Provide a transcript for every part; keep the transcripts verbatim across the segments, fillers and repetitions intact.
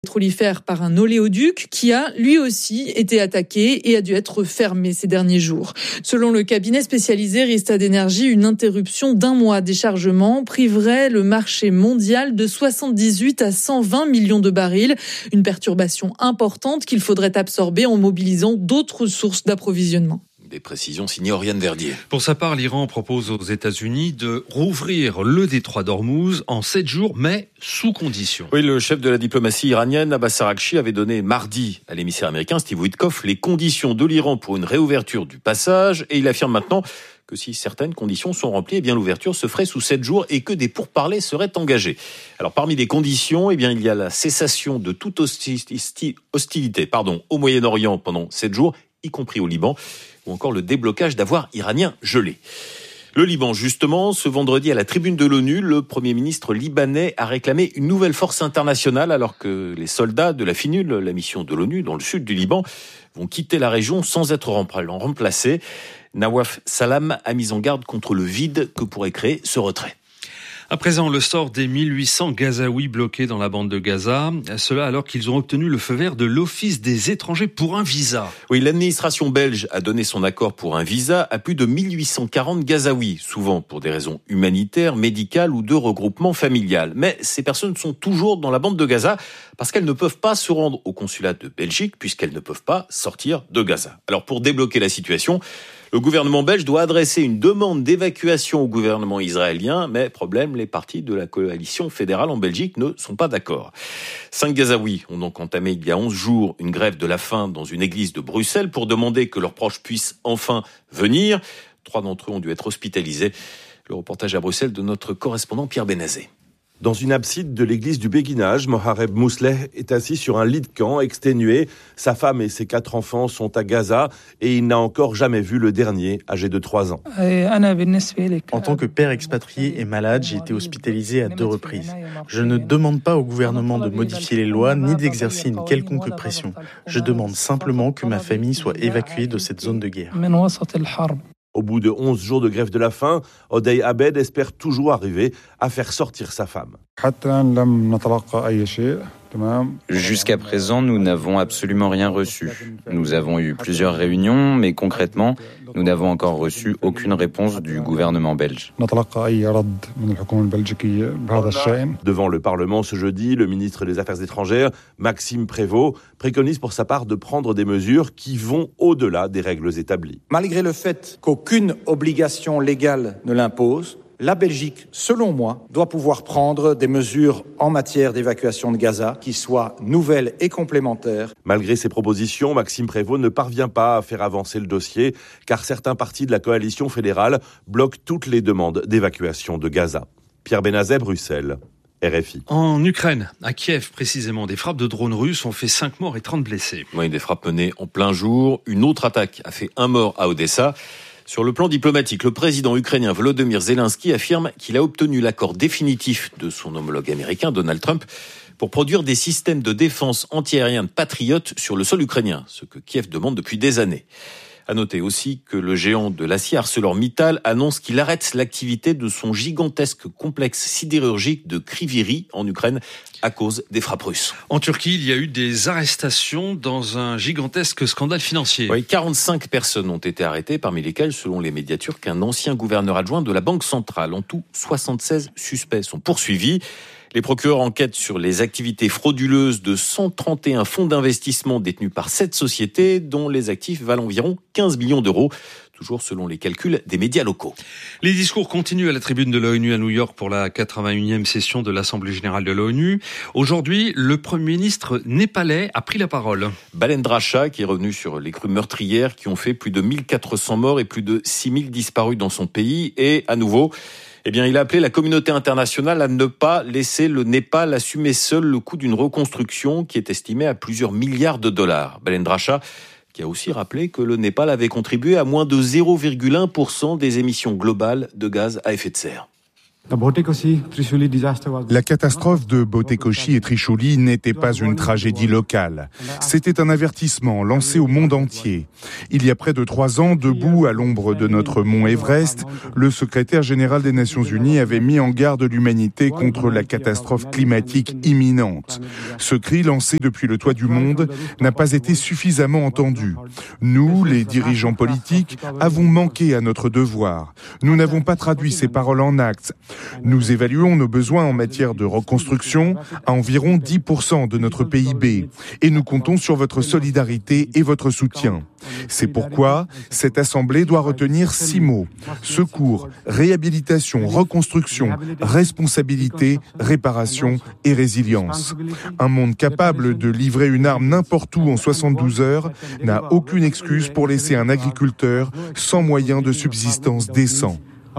pétrolifère par un oléoduc qui a lui aussi été attaqué et a dû être fermé ces derniers jours. Selon le cabinet spécialisé Rystad Energy, une interruption d'un mois des chargements priverait le marché mondial de soixante-dix-huit à cent vingt millions de barils. Une perturbation importante qu'il faudrait absorber en mobilisant d'autres sources d'approvisionnement. Des précisions signées Oriane Verdier. Pour sa part, l'Iran propose aux États-Unis de rouvrir le détroit d'Ormuz en sept jours, mais sous conditions. Oui, le chef de la diplomatie iranienne, Abbas Araghchi, avait donné mardi à l'émissaire américain Steve Witkoff les conditions de l'Iran pour une réouverture du passage, et il affirme maintenant que si certaines conditions sont remplies, eh bien l'ouverture se ferait sous sept jours et que des pourparlers seraient engagés. Alors parmi les conditions, eh bien il y a la cessation de toute hostilité, hostilité pardon, au Moyen-Orient pendant sept jours, y compris au Liban, ou encore le déblocage d'avoirs iraniens gelés. Le Liban, justement, ce vendredi à la tribune de l'ONU, le Premier ministre libanais a réclamé une nouvelle force internationale alors que les soldats de la FINUL, la mission de l'ONU dans le sud du Liban, vont quitter la région sans être remplacés. Nawaf Salam a mis en garde contre le vide que pourrait créer ce retrait. À présent, le sort des mille huit cents Gazaouis bloqués dans la bande de Gaza. Cela alors qu'ils ont obtenu le feu vert de l'Office des étrangers pour un visa. Oui, l'administration belge a donné son accord pour un visa à plus de mille huit cent quarante Gazaouis, souvent pour des raisons humanitaires, médicales ou de regroupement familial. Mais ces personnes sont toujours dans la bande de Gaza parce qu'elles ne peuvent pas se rendre au consulat de Belgique puisqu'elles ne peuvent pas sortir de Gaza. Alors pour débloquer la situation, le gouvernement belge doit adresser une demande d'évacuation au gouvernement israélien, mais problème, les partis de la coalition fédérale en Belgique ne sont pas d'accord. Cinq Gazaouis ont donc entamé il y a onze jours une grève de la faim dans une église de Bruxelles pour demander que leurs proches puissent enfin venir. Trois d'entre eux ont dû être hospitalisés. Le reportage à Bruxelles de notre correspondant Pierre Benazé. Dans une abside de l'église du Béguinage, Mohareb Mousleh est assis sur un lit de camp, exténué. Sa femme et ses quatre enfants sont à Gaza et il n'a encore jamais vu le dernier, âgé de trois ans. En tant que père expatrié et malade, j'ai été hospitalisé à deux reprises. Je ne demande pas au gouvernement de modifier les lois ni d'exercer une quelconque pression. Je demande simplement que ma famille soit évacuée de cette zone de guerre. Au bout de onze jours de grève de la faim, Odey Abed espère toujours arriver à faire sortir sa femme. Jusqu'à présent, nous n'avons absolument rien reçu. Nous avons eu plusieurs réunions, mais concrètement, nous n'avons encore reçu aucune réponse du gouvernement belge. Devant le Parlement ce jeudi, le ministre des Affaires étrangères, Maxime Prévost, préconise pour sa part de prendre des mesures qui vont au-delà des règles établies. Malgré le fait qu'aucune obligation légale ne l'impose, la Belgique, selon moi, doit pouvoir prendre des mesures en matière d'évacuation de Gaza qui soient nouvelles et complémentaires. Malgré ces propositions, Maxime Prévost ne parvient pas à faire avancer le dossier car certains partis de la coalition fédérale bloquent toutes les demandes d'évacuation de Gaza. Pierre Benazet, Bruxelles. R F I. En Ukraine, à Kiev précisément, des frappes de drones russes ont fait cinq morts et trente blessés. Oui, des frappes menées en plein jour. Une autre attaque a fait un mort à Odessa. Sur le plan diplomatique, le président ukrainien Volodymyr Zelensky affirme qu'il a obtenu l'accord définitif de son homologue américain Donald Trump pour produire des systèmes de défense antiaérienne patriotes sur le sol ukrainien, ce que Kiev demande depuis des années. À noter aussi que le géant de l'acier ArcelorMittal annonce qu'il arrête l'activité de son gigantesque complexe sidérurgique de Kryvyi en Ukraine à cause des frappes russes. En Turquie, il y a eu des arrestations dans un gigantesque scandale financier. Oui, quarante-cinq personnes ont été arrêtées, parmi lesquelles, selon les médias turcs, un ancien gouverneur adjoint de la Banque centrale. En tout, soixante-seize suspects sont poursuivis. Les procureurs enquêtent sur les activités frauduleuses de cent trente et un fonds d'investissement détenus par sept sociétés, dont les actifs valent environ quinze millions d'euros, toujours selon les calculs des médias locaux. Les discours continuent à la tribune de l'ONU à New York pour la quatre-vingt-unième session de l'Assemblée générale de l'ONU. Aujourd'hui, le Premier ministre népalais a pris la parole. Balendra Shah, qui est revenu sur les crues meurtrières qui ont fait plus de mille quatre cents morts et plus de six mille disparus dans son pays, et à nouveau... Eh bien, il a appelé la communauté internationale à ne pas laisser le Népal assumer seul le coût d'une reconstruction qui est estimée à plusieurs milliards de dollars. Balendra Shah, qui a aussi rappelé que le Népal avait contribué à moins de zéro virgule un pour cent des émissions globales de gaz à effet de serre. La catastrophe de Botekoshi et Trishuli n'était pas une tragédie locale. C'était un avertissement lancé au monde entier. Il y a près de trois ans, debout à l'ombre de notre mont Everest, le secrétaire général des Nations Unies avait mis en garde l'humanité contre la catastrophe climatique imminente. Ce cri lancé depuis le toit du monde n'a pas été suffisamment entendu. Nous, les dirigeants politiques, avons manqué à notre devoir. Nous n'avons pas traduit ces paroles en actes. Nous évaluons nos besoins en matière de reconstruction à environ dix pour cent de notre P I B et nous comptons sur votre solidarité et votre soutien. C'est pourquoi cette Assemblée doit retenir six mots. Secours, réhabilitation, reconstruction, responsabilité, réparation et résilience. Un monde capable de livrer une arme n'importe où en soixante-douze heures n'a aucune excuse pour laisser un agriculteur sans moyens de subsistance décents.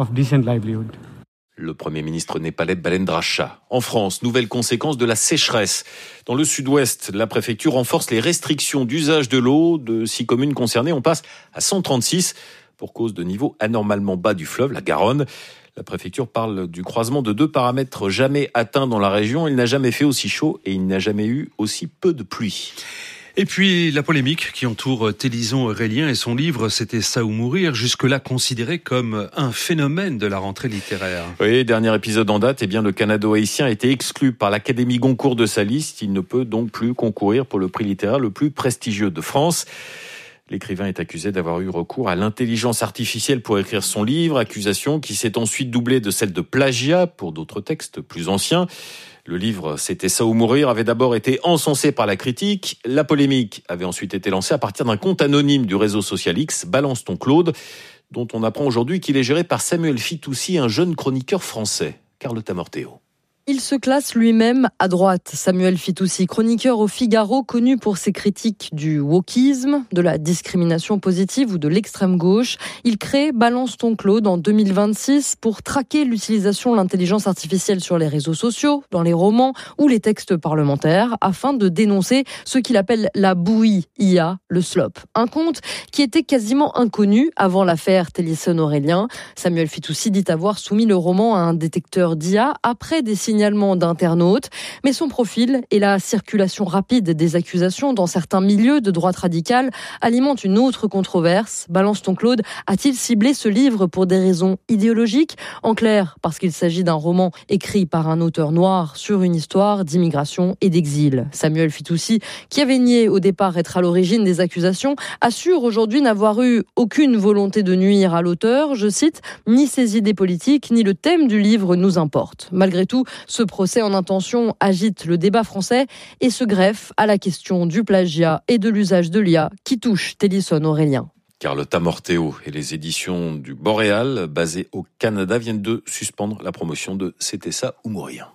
Le Premier ministre népalais Balendra Shah. En France, nouvelle conséquence de la sécheresse. Dans le sud-ouest, la préfecture renforce les restrictions d'usage de l'eau. De six communes concernées, on passe à cent trente-six pour cause de niveau anormalement bas du fleuve, la Garonne. La préfecture parle du croisement de deux paramètres jamais atteints dans la région. Il n'a jamais fait aussi chaud et il n'a jamais eu aussi peu de pluie. Et puis la polémique qui entoure Télisson Aurélien et son livre « C'était ça ou mourir », jusque-là considéré comme un phénomène de la rentrée littéraire. Oui, dernier épisode en date, eh bien le Canado-haïtien a été exclu par l'Académie Goncourt de sa liste. Il ne peut donc plus concourir pour le prix littéraire le plus prestigieux de France. L'écrivain est accusé d'avoir eu recours à l'intelligence artificielle pour écrire son livre, accusation qui s'est ensuite doublée de celle de plagiat pour d'autres textes plus anciens. Le livre « C'était ça ou mourir » avait d'abord été encensé par la critique. La polémique avait ensuite été lancée à partir d'un compte anonyme du réseau social X, Balance ton Claude, dont on apprend aujourd'hui qu'il est géré par Samuel Fitoussi, un jeune chroniqueur français. Carlotta Morteo. Il se classe lui-même à droite. Samuel Fitoussi, chroniqueur au Figaro, connu pour ses critiques du wokisme, de la discrimination positive ou de l'extrême gauche. Il crée Balance ton Claude en deux mille vingt-six pour traquer l'utilisation de l'intelligence artificielle sur les réseaux sociaux, dans les romans ou les textes parlementaires, afin de dénoncer ce qu'il appelle la bouillie I A, le slop. Un compte qui était quasiment inconnu avant l'affaire Télisson Aurélien. Samuel Fitoussi dit avoir soumis le roman à un détecteur d'I A après des signalement d'internautes, mais son profil et la circulation rapide des accusations dans certains milieux de droite radicale alimentent une autre controverse. Balance ton Claude a-t-il ciblé ce livre pour des raisons idéologiques ? En clair, parce qu'il s'agit d'un roman écrit par un auteur noir sur une histoire d'immigration et d'exil. Samuel Fitoussi, qui avait nié au départ être à l'origine des accusations, assure aujourd'hui n'avoir eu aucune volonté de nuire à l'auteur. Je cite, « Ni ses idées politiques, ni le thème du livre nous importent ». Malgré tout, ce procès en intention agite le débat français et se greffe à la question du plagiat et de l'usage de l'I A qui touche Télisson Aurélien. Carlotta Morteo et les éditions du Boréal, basées au Canada, viennent de suspendre la promotion de C'était ça ou mourir.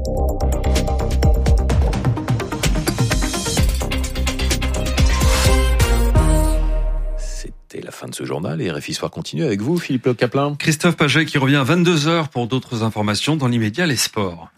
C'était la fin de ce journal et R F I Soir continue avec vous, Philippe Le Caplin. Christophe Paget qui revient à vingt-deux heures pour d'autres informations. Dans l'immédiat, les sports.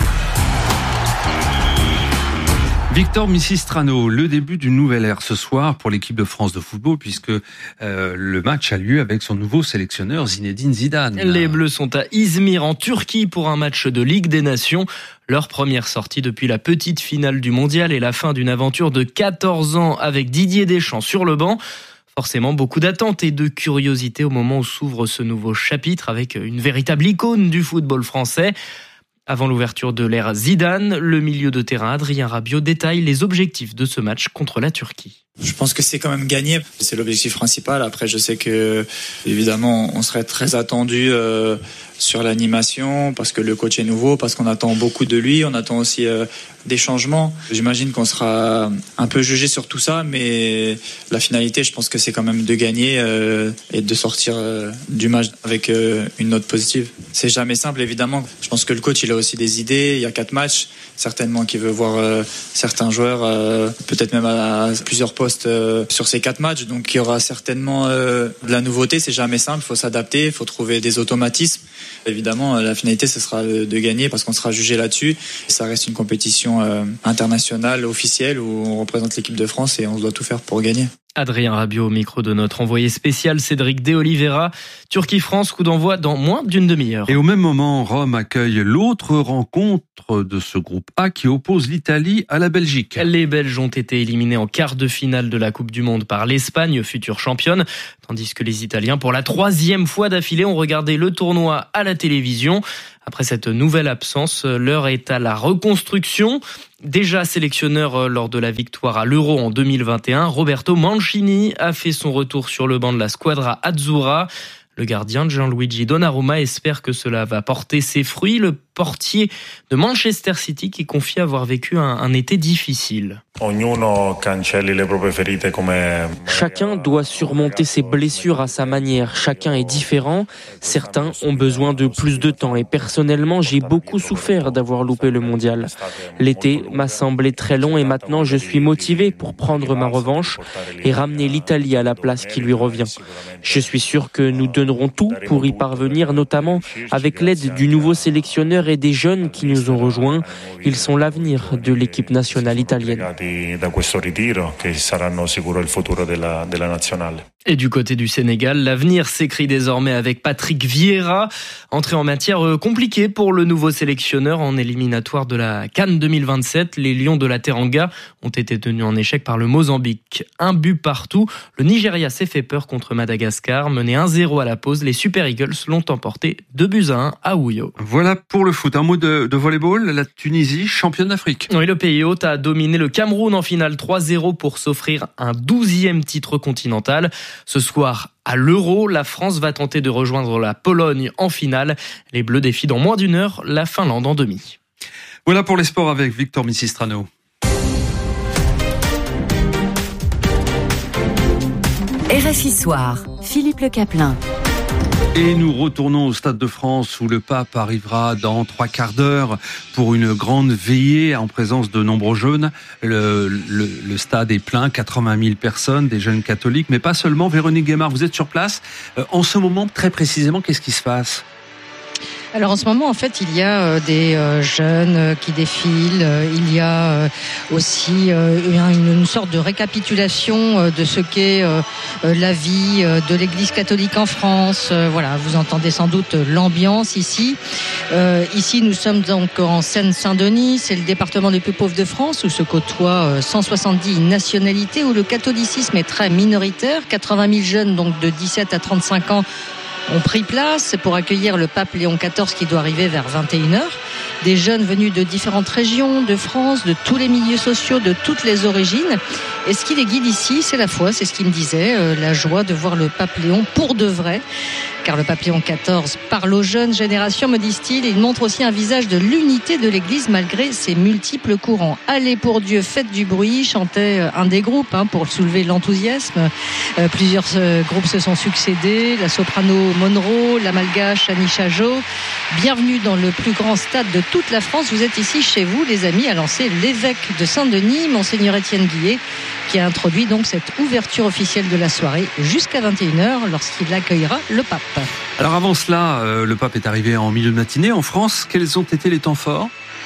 Victor Misistrano, le début d'une nouvelle ère ce soir pour l'équipe de France de football puisque euh, le match a lieu avec son nouveau sélectionneur Zinedine Zidane. Les Bleus sont à Izmir en Turquie pour un match de Ligue des Nations. Leur première sortie depuis la petite finale du mondial et la fin d'une aventure de quatorze ans avec Didier Deschamps sur le banc. Forcément, beaucoup d'attentes et de curiosité au moment où s'ouvre ce nouveau chapitre avec une véritable icône du football français. Avant l'ouverture de l'ère Zidane, le milieu de terrain Adrien Rabiot détaille les objectifs de ce match contre la Turquie. Je pense que c'est quand même gagné. C'est l'objectif principal. Après, je sais que, évidemment, on serait très attendu euh, sur l'animation parce que le coach est nouveau, parce qu'on attend beaucoup de lui. On attend aussi euh, des changements. J'imagine qu'on sera un peu jugé sur tout ça, mais la finalité, je pense que c'est quand même de gagner euh, et de sortir euh, du match avec euh, une note positive. C'est jamais simple, évidemment. Je pense que le coach, il a aussi des idées. Il y a quatre matchs. Certainement qu'il veut voir euh, certains joueurs, euh, peut-être même à, à plusieurs postes euh, sur ces quatre matchs. Donc il y aura certainement euh, de la nouveauté. C'est jamais simple. Il faut s'adapter. Il faut trouver des automatismes. Évidemment, la finalité, ce sera de gagner parce qu'on sera jugé là-dessus. Ça reste une compétition euh, internationale, officielle, où on représente l'équipe de France et on doit tout faire pour gagner. Adrien Rabiot au micro de notre envoyé spécial Cédric De Oliveira. Turquie-France, coup d'envoi dans moins d'une demi-heure. Et au même moment, Rome accueille l'autre rencontre de ce groupe A qui oppose l'Italie à la Belgique. Les Belges ont été éliminés en quart de finale de la Coupe du Monde par l'Espagne, future championne, tandis que les Italiens, pour la troisième fois d'affilée, ont regardé le tournoi à la télévision. Après cette nouvelle absence, l'heure est à la reconstruction. Déjà sélectionneur lors de la victoire à l'Euro en deux mille vingt et un, Roberto Mancini a fait son retour sur le banc de la Squadra Azzurra. Le gardien Gianluigi Donnarumma espère que cela va porter ses fruits. Le portier de Manchester City qui confie avoir vécu un, un été difficile. Chacun doit surmonter ses blessures à sa manière. Chacun est différent. Certains ont besoin de plus de temps. Et personnellement, j'ai beaucoup souffert d'avoir loupé le mondial. L'été m'a semblé très long et maintenant je suis motivé pour prendre ma revanche et ramener l'Italie à la place qui lui revient. Je suis sûr que nous donnerons tout pour y parvenir, notamment avec l'aide du nouveau sélectionneur et des jeunes qui nous ont rejoints. Ils sont l'avenir de l'équipe nationale italienne. Et du côté du Sénégal, l'avenir s'écrit désormais avec Patrick Vieira. Entrée en matière compliquée pour le nouveau sélectionneur en éliminatoire de la CAN deux mille vingt-sept. Les Lions de la Teranga ont été tenus en échec par le Mozambique. Un but partout. Le Nigeria s'est fait peur contre Madagascar. Mené un zéro à la pause, les Super Eagles l'ont emporté deux buts à un à Ouyo. Voilà pour le foot. Un mot de, de volleyball. La Tunisie, championne d'Afrique. Oui, le pays hôte a dominé le Cameroun en finale trois zéro pour s'offrir un douzième titre continental. Ce soir, à l'Euro, la France va tenter de rejoindre la Pologne en finale. Les Bleus défient dans moins d'une heure la Finlande en demi. Voilà pour les sports avec Victor Missistrano. R F I Soir, Philippe Le Caplin. Et nous retournons au Stade de France où le pape arrivera dans trois quarts d'heure pour une grande veillée en présence de nombreux jeunes. Le, le, le stade est plein, quatre-vingt mille personnes, des jeunes catholiques, mais pas seulement. Véronique Guémard, vous êtes sur place. En ce moment, très précisément, qu'est-ce qui se passe ? Alors en ce moment, en fait, il y a euh, des euh, jeunes euh, qui défilent. Euh, il y a euh, aussi euh, une, une sorte de récapitulation euh, de ce qu'est euh, euh, la vie euh, de l'Église catholique en France. Euh, voilà, vous entendez sans doute l'ambiance ici. Euh, ici, nous sommes donc en Seine-Saint-Denis. C'est le département le plus pauvre de France où se côtoient euh, cent soixante-dix nationalités, où le catholicisme est très minoritaire. quatre-vingt mille jeunes, donc de dix-sept à trente-cinq ans, ont pris place pour accueillir le pape Léon quatorze qui doit arriver vers vingt et une heures. Des jeunes venus de différentes régions de France, de tous les milieux sociaux, de toutes les origines. Et ce qui les guide ici, c'est la foi, c'est ce qu'il me disait, euh, la joie de voir le pape Léon pour de vrai. Car le pape Léon quatorze parle aux jeunes générations, me disent-ils, et il montre aussi un visage de l'unité de l'Église malgré ses multiples courants. Allez pour Dieu, faites du bruit, chantait un des groupes hein, pour soulever l'enthousiasme. Euh, plusieurs euh, groupes se sont succédés, la soprano Monroe, la malgache Anisha Jo. Bienvenue dans le plus grand stade de toute la France. Vous êtes ici chez vous, les amis, a lancé l'évêque de Saint-Denis, Monseigneur Étienne Guillet, qui a introduit donc cette ouverture officielle de la soirée jusqu'à vingt et une heures lorsqu'il accueillera le pape. Alors avant cela, euh, le pape est arrivé en milieu de matinée en France. Quels ont été les temps forts ?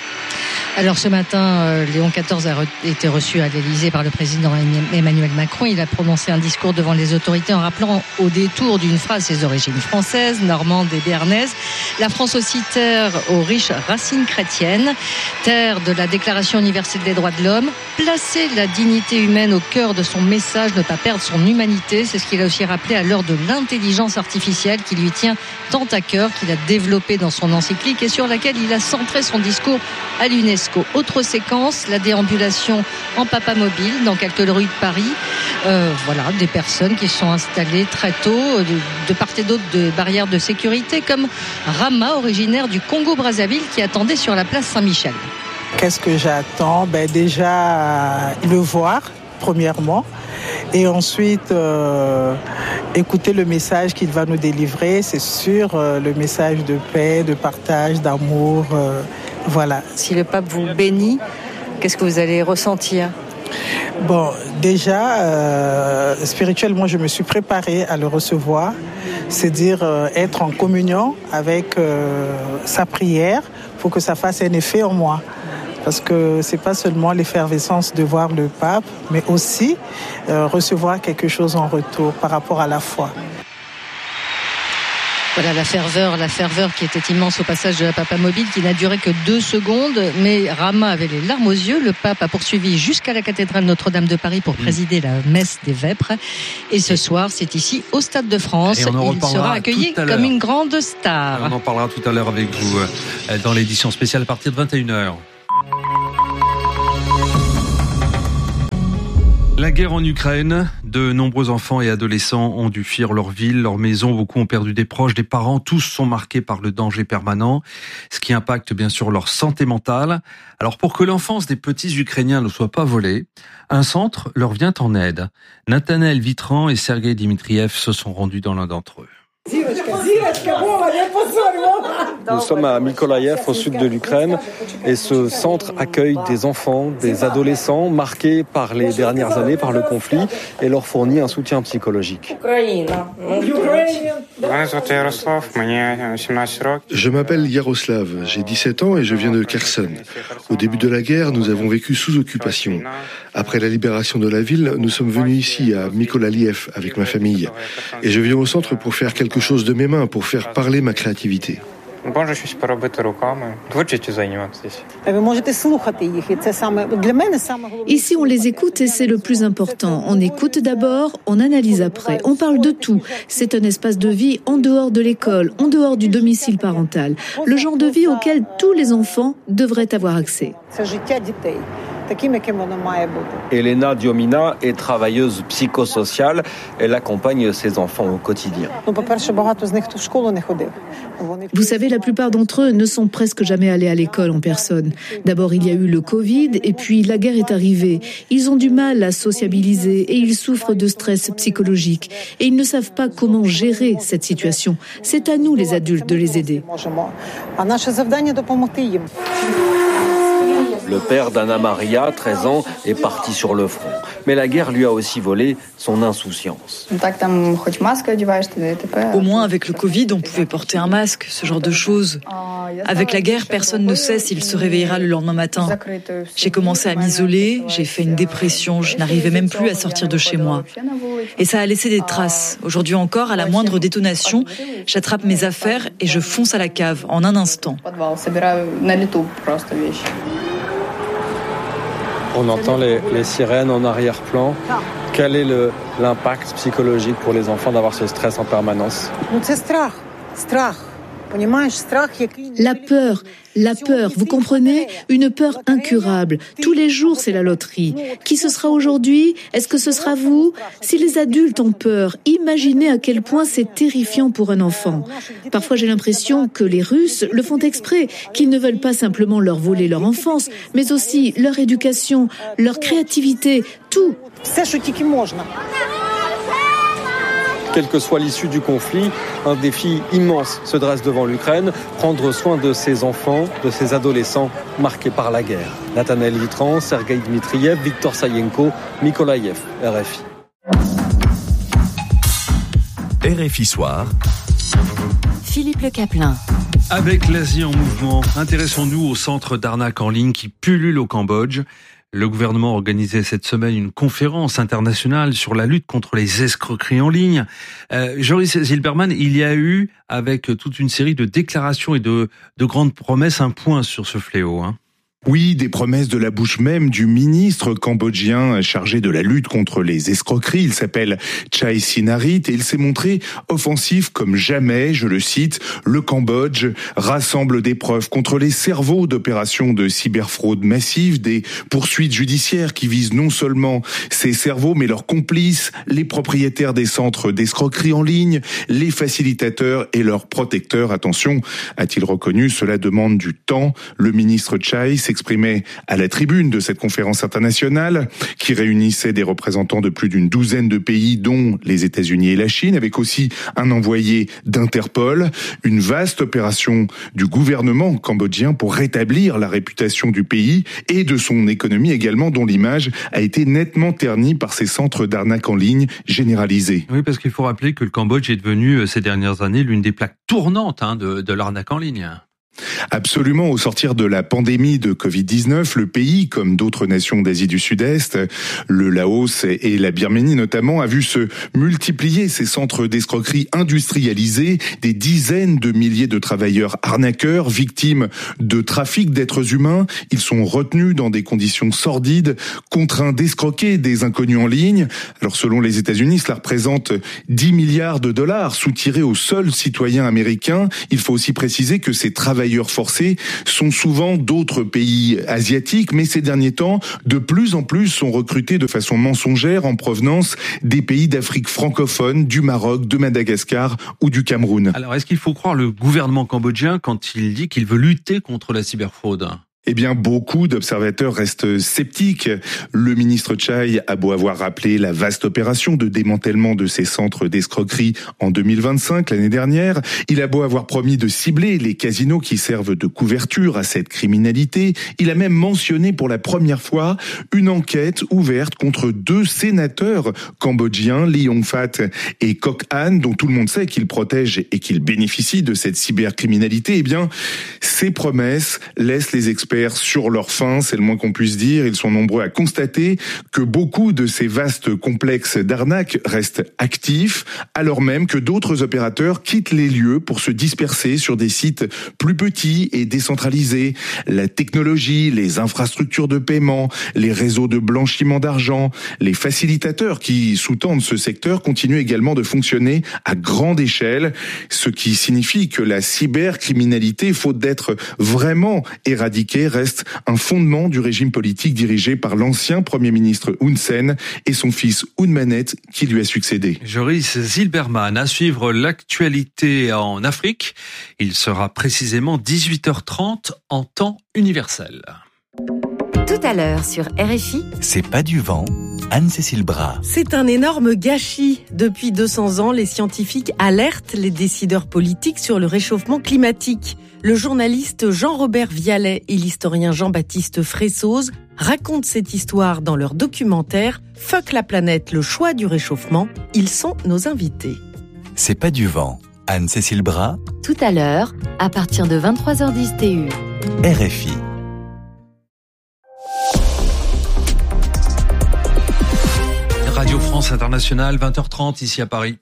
Alors ce matin, euh, Léon quatorze a re- été reçu à l'Élysée par le président Emmanuel Macron. Il a prononcé un discours devant les autorités en rappelant au détour d'une phrase ses origines françaises, normandes et béarnaises. La France aussi terre aux riches racines chrétiennes, terre de la Déclaration universelle des droits de l'homme. Placer la dignité humaine au cœur de son message, ne pas perdre son humanité, c'est ce qu'il a aussi rappelé à l'heure de l'intelligence artificielle qui lui tient tant à cœur, qu'il a développé dans son encyclique et sur laquelle il a centré son discours à l'UNESCO. Autre séquence, la déambulation en papa mobile dans quelques rues de Paris. Euh, voilà, des personnes qui se sont installées très tôt de, de part et d'autre de barrières de sécurité, comme Rama, originaire du Congo-Brazzaville, qui attendait sur la place Saint-Michel. Qu'est-ce que j'attends ? Ben déjà, le voir, premièrement. Et ensuite, euh, écouter le message qu'il va nous délivrer. C'est sûr, euh, le message de paix, de partage, d'amour. Euh, voilà. Si le pape vous bénit, qu'est-ce que vous allez ressentir ? Bon, déjà, euh, spirituellement, je me suis préparée à le recevoir. C'est-à-dire euh, être en communion avec euh, sa prière pour que ça fasse un effet en moi. parce que c'est pas seulement l'effervescence de voir le pape, mais aussi euh, recevoir quelque chose en retour par rapport à la foi. Voilà la ferveur, la ferveur qui était immense au passage de la Papa Mobile, qui n'a duré que deux secondes, mais Rama avait les larmes aux yeux. Le pape a poursuivi jusqu'à la cathédrale Notre-Dame de Paris pour présider la messe des Vêpres. Et ce soir, c'est ici au Stade de France. Il sera accueilli comme une grande star. On en parlera tout à l'heure avec vous dans l'édition spéciale à partir de vingt et une heures. La guerre en Ukraine, de nombreux enfants et adolescents ont dû fuir leur ville, leur maison. Beaucoup ont perdu des proches, des parents. Tous sont marqués par le danger permanent, ce qui impacte bien sûr leur santé mentale. Alors pour que l'enfance des petits Ukrainiens ne soit pas volée, un centre leur vient en aide. Nathanaël Vitran et Sergueï Dmitriev se sont rendus dans l'un d'entre eux. Nous sommes à Mykolaïev, au sud de l'Ukraine, et ce centre accueille des enfants, des adolescents marqués par les dernières années, par le conflit, et leur fournit un soutien psychologique. Je m'appelle Yaroslav, j'ai dix-sept ans et je viens de Kherson. Au début de la guerre, nous avons vécu sous occupation. Après la libération de la ville, nous sommes venus ici à Mykolaïev avec ma famille. Et je viens au centre pour faire quelque chose de mes mains, pour faire parler ma créativité. Ici, on les écoute et c'est le plus important. On écoute d'abord, on analyse après. On parle de tout. C'est un espace de vie en dehors de l'école, en dehors du domicile parental. Le genre de vie auquel tous les enfants devraient avoir accès. Elena Diomina est travailleuse psychosociale. Elle accompagne ses enfants au quotidien. Vous savez, la plupart d'entre eux ne sont presque jamais allés à l'école en personne. D'abord, il y a eu le Covid et puis la guerre est arrivée. Ils ont du mal à sociabiliser et ils souffrent de stress psychologique. Et ils ne savent pas comment gérer cette situation. C'est à nous, les adultes, de les aider. Le père d'Anna Maria, treize ans, est parti sur le front. Mais la guerre lui a aussi volé son insouciance. Au moins, avec le Covid, on pouvait porter un masque, ce genre de choses. Avec la guerre, personne ne sait s'il se réveillera le lendemain matin. J'ai commencé à m'isoler, j'ai fait une dépression, je n'arrivais même plus à sortir de chez moi. Et ça a laissé des traces. Aujourd'hui encore, à la moindre détonation, j'attrape mes affaires et je fonce à la cave en un instant. On entend les, les sirènes en arrière-plan. Quel est le, l'impact psychologique pour les enfants d'avoir ce stress en permanence ? La peur, la peur, vous comprenez ? Une peur incurable. Tous les jours, c'est la loterie. Qui ce sera aujourd'hui ? Est-ce que ce sera vous ? Si les adultes ont peur, imaginez à quel point c'est terrifiant pour un enfant. Parfois, j'ai l'impression que les Russes le font exprès, qu'ils ne veulent pas simplement leur voler leur enfance, mais aussi leur éducation, leur créativité, tout. Quelle que soit l'issue du conflit, un défi immense se dresse devant l'Ukraine, prendre soin de ses enfants, de ses adolescents marqués par la guerre. Nathanaël Vitran, Sergueï Dmitriev, Victor Sayenko, Mykolaïev, R F I. R F I Soir. Philippe Le Caplin. Avec l'Asie en mouvement, intéressons-nous au centre d'arnaque en ligne qui pullule au Cambodge. Le gouvernement organisait cette semaine une conférence internationale sur la lutte contre les escroqueries en ligne. Euh, Joris Zilberman, il y a eu, avec toute une série de déclarations et de, de grandes promesses, un point sur ce fléau, hein. Oui, des promesses de la bouche même du ministre cambodgien chargé de la lutte contre les escroqueries. Il s'appelle Chai Sinarit et il s'est montré offensif comme jamais. Je le cite, le Cambodge rassemble des preuves contre les cerveaux d'opérations de cyberfraude massive, des poursuites judiciaires qui visent non seulement ces cerveaux, mais leurs complices, les propriétaires des centres d'escroquerie en ligne, les facilitateurs et leurs protecteurs. Attention, a-t-il reconnu, cela demande du temps. Le ministre Chai s'est exprimé à la tribune de cette conférence internationale qui réunissait des représentants de plus d'une douzaine de pays, dont les États-Unis et la Chine, avec aussi un envoyé d'Interpol. Une vaste opération du gouvernement cambodgien pour rétablir la réputation du pays et de son économie également, dont l'image a été nettement ternie par ces centres d'arnaque en ligne généralisés. Oui, parce qu'il faut rappeler que le Cambodge est devenu ces dernières années l'une des plaques tournantes hein, de, de l'arnaque en ligne. Absolument. Au sortir de la pandémie de covid dix-neuf, le pays, comme d'autres nations d'Asie du Sud-Est, le Laos et la Birmanie notamment, a vu se multiplier ces centres d'escroquerie industrialisés, des dizaines de milliers de travailleurs arnaqueurs, victimes de trafic d'êtres humains. Ils sont retenus dans des conditions sordides, contraints d'escroquer des inconnus en ligne. Alors selon les États-Unis, cela représente dix milliards de dollars soutirés aux seuls citoyens américains. Il faut aussi préciser que ces travailleurs forcés sont souvent d'autres pays asiatiques, mais ces derniers temps, de plus en plus sont recrutés de façon mensongère en provenance des pays d'Afrique francophone, du Maroc, de Madagascar ou du Cameroun. Alors, est-ce qu'il faut croire le gouvernement cambodgien quand il dit qu'il veut lutter contre la cyberfraude ? Eh bien, beaucoup d'observateurs restent sceptiques. Le ministre Chai a beau avoir rappelé la vaste opération de démantèlement de ces centres d'escroquerie en deux mille vingt-cinq, l'année dernière. Il a beau avoir promis de cibler les casinos qui servent de couverture à cette criminalité. Il a même mentionné pour la première fois une enquête ouverte contre deux sénateurs cambodgiens, Lee Yong-fat et Kok Han, dont tout le monde sait qu'ils protègent et qu'ils bénéficient de cette cybercriminalité. Eh bien, ces promesses laissent les experts sur leur faim, c'est le moins qu'on puisse dire. Ils sont nombreux à constater que beaucoup de ces vastes complexes d'arnaques restent actifs, alors même que d'autres opérateurs quittent les lieux pour se disperser sur des sites plus petits et décentralisés. La technologie, les infrastructures de paiement, les réseaux de blanchiment d'argent, les facilitateurs qui sous-tendent ce secteur continuent également de fonctionner à grande échelle, ce qui signifie que la cybercriminalité, faute d'être vraiment éradiquée, reste un fondement du régime politique dirigé par l'ancien Premier ministre Hun Sen et son fils Hun Manet qui lui a succédé. Joris Zilberman, à suivre l'actualité en Afrique. Il sera précisément dix-huit heures trente en temps universel. Tout à l'heure sur R F I. C'est pas du vent. Anne-Cécile Bras. C'est un énorme gâchis. Depuis deux cents ans, les scientifiques alertent les décideurs politiques sur le réchauffement climatique. Le journaliste Jean-Robert Vialet et l'historien Jean-Baptiste Fressoz racontent cette histoire dans leur documentaire « Fuck la planète, le choix du réchauffement ». Ils sont nos invités. C'est pas du vent. Anne-Cécile Bras. Tout à l'heure, à partir de vingt-trois heures dix T U. R F I. Radio France Internationale, vingt heures trente ici à Paris.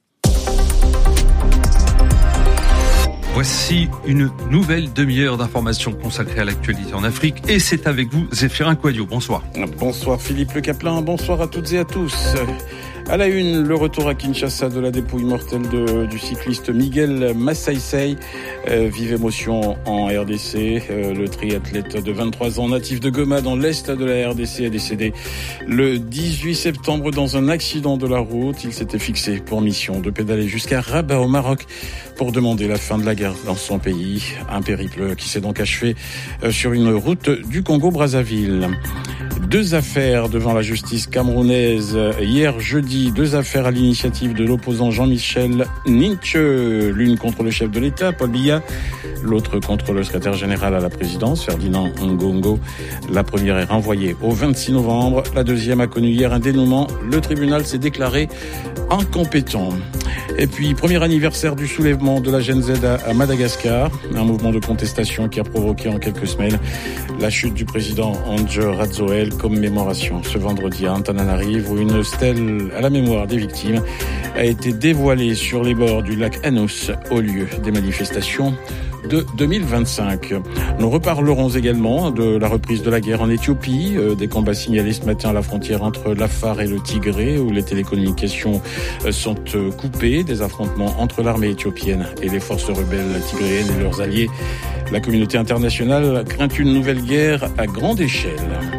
Voici une nouvelle demi-heure d'informations consacrée à l'actualité en Afrique et c'est avec vous Zéphirin Quadio. Bonsoir. Bonsoir Philippe Le Caplin, bonsoir à toutes et à tous. À la une, le retour à Kinshasa de la dépouille mortelle de, du cycliste Miguel Massaïsei. Euh, vive émotion en R D C. Euh, le triathlète de vingt-trois ans, natif de Goma dans l'est de la R D C, est décédé le dix-huit septembre dans un accident de la route. Il s'était fixé pour mission de pédaler jusqu'à Rabat au Maroc pour demander la fin de la guerre dans son pays. Un périple qui s'est donc achevé sur une route du Congo-Brazzaville. Deux affaires devant la justice camerounaise hier jeudi, deux affaires à l'initiative de l'opposant Jean-Michel Ninche, l'une contre le chef de l'État, Paul Biya, l'autre contre le secrétaire général à la présidence, Ferdinand Ngongo. La première est renvoyée au vingt-six novembre, la deuxième a connu hier un dénouement. Le tribunal s'est déclaré incompétent. Et puis, premier anniversaire du soulèvement de la Gen Z à Madagascar, un mouvement de contestation qui a provoqué en quelques semaines la chute du président Andry Rajoelina. Commémoration ce vendredi à Antananarivo où une stèle à la mémoire des victimes a été dévoilée sur les bords du lac Anos au lieu des manifestations de deux mille vingt-cinq. Nous reparlerons également de la reprise de la guerre en Éthiopie, euh, des combats signalés ce matin à la frontière entre l'Afar et le Tigré, où les télécommunications euh, sont euh, coupées, des affrontements entre l'armée éthiopienne et les forces rebelles tigréennes et leurs alliés. La communauté internationale craint une nouvelle guerre à grande échelle.